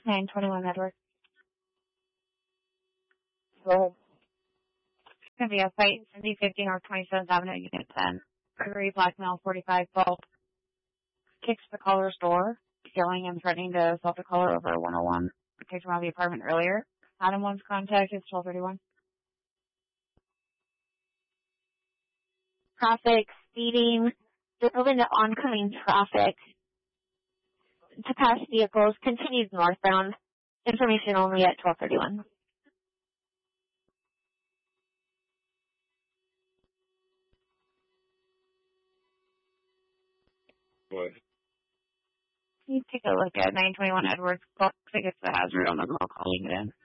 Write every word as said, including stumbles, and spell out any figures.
nine twenty-one Edward. So, It's going to be a fight, Cindy fifty North twenty-seventh Avenue, Unit ten. Gregory Blackmail, forty-five twelve. Kicks the caller's door, yelling and threatening to assault the caller over one oh one. Kicked him out of the apartment earlier. Adam one's contact is twelve thirty-one. Traffic, speeding, open to oncoming traffic. To pass vehicles, continues northbound. Information only at twelve thirty-one. what? You take a look at nine twenty-one Edwards. Looks like it's a hazard on the call calling it in.